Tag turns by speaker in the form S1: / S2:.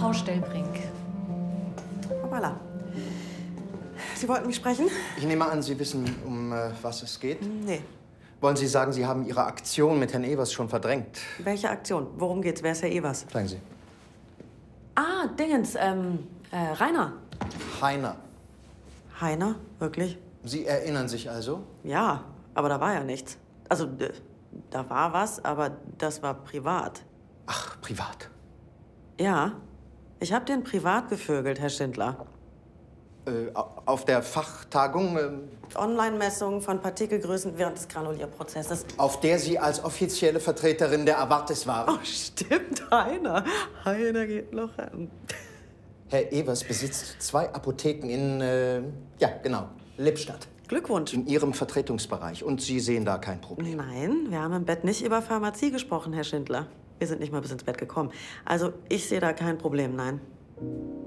S1: Frau Stellbrink.
S2: Hoppala. Sie wollten mich sprechen?
S3: Ich nehme an, Sie wissen, um was es geht?
S2: Nee.
S3: Wollen Sie sagen, Sie haben Ihre Aktion mit Herrn Evers schon verdrängt?
S2: Welche Aktion? Worum geht's? Wer ist Herr Evers?
S3: Sagen Sie.
S2: Ah, Dingens, Rainer.
S3: Heiner.
S2: Heiner? Wirklich?
S3: Sie erinnern sich also?
S2: Ja, aber da war ja nichts. Also, da war was, aber das war privat.
S3: Ach, privat.
S2: Ja, ich habe den privat gevögelt, Herr Schindler.
S3: Auf der Fachtagung,
S2: Online-Messungen von Partikelgrößen während des Granulierprozesses.
S3: auf der Sie als offizielle Vertreterin der Avartis waren.
S2: Oh, stimmt, Heiner. Heiner geht noch ran.
S3: Herr Evers besitzt 2 Apotheken in, ja, genau, Lippstadt.
S2: Glückwunsch.
S3: In Ihrem Vertretungsbereich. Und Sie sehen da kein Problem.
S2: Nein, wir haben im Bett nicht über Pharmazie gesprochen, Herr Schindler. Wir sind nicht mal bis ins Bett gekommen. Also, ich sehe da kein Problem, nein.